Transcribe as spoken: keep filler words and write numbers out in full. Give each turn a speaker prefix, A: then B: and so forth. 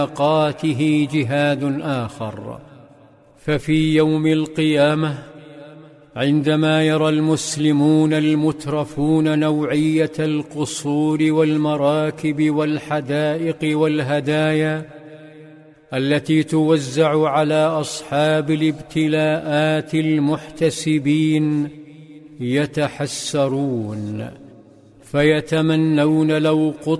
A: قاته جهاد آخر. ففي يوم القيامة عندما يرى المسلمون المترفون نوعية القصور والمراكب والحدائق والهدايا التي توزع على أصحاب الابتلاءات المحتسبين يتحسرون، فيتمنون لو قطع